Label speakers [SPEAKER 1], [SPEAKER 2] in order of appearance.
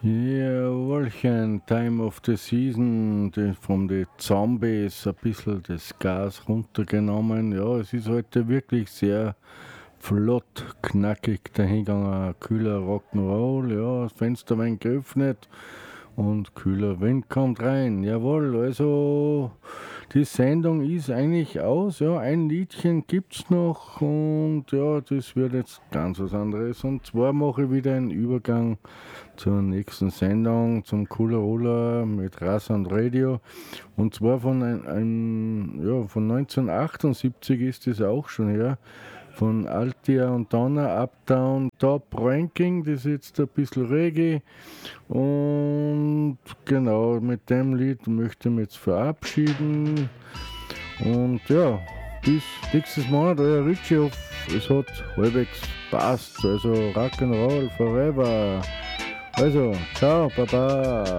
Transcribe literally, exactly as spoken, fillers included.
[SPEAKER 1] Jawohlchen, Time of the Season, die, von den Zombies ein bisschen das Gas runtergenommen. Ja, es ist heute wirklich sehr flott, knackig dahingegangen. Ein kühler Rock'n'Roll, ja, das Fenster war geöffnet und kühler Wind kommt rein. Jawohl, also die Sendung ist eigentlich aus. Ja, ein Liedchen gibt's noch und ja, das wird jetzt ganz was anderes. Und zwar mache ich wieder einen Übergang zur nächsten Sendung, zum Cooler Roller mit Ras und Radio. Und zwar von, ein, ein, ja, von neunzehnhundertachtundsiebzig ist das auch schon her. Von Altia und Donna, Uptown Top Ranking, das ist jetzt ein bisschen Reggae. Und genau, mit dem Lied möchte ich mich jetzt verabschieden. Und ja, bis nächstes Monat, euer Richie, hoffe, es hat halbwegs passt. Also Rock'n'Roll forever. Also, ciao, baba.